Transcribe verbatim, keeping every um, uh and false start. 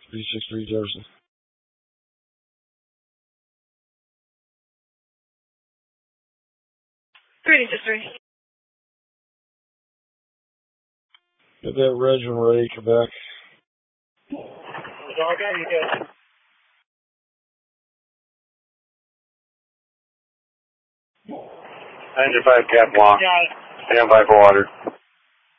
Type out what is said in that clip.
three six three Jefferson. three six three. Get that reg when ready, come back. Okay, you good. Engine five cap long. Got it. Stand by for water.